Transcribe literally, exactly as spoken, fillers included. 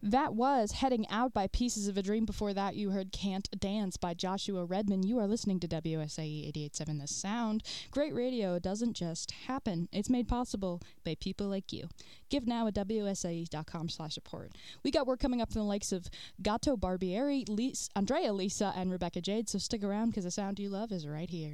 That was Heading Out by Pieces of a Dream. Before that, you heard Can't Dance by Joshua Redman. You are listening to W S A E eighty-eight point seven The Sound. Great radio doesn't just happen. It's made possible by people like you. Give now at W S A E dot com slash support. We got work coming up from the likes of Gato Barbieri, Lisa, Andrea Lisa, and Rebecca Jade, so stick around because the sound you love is right here.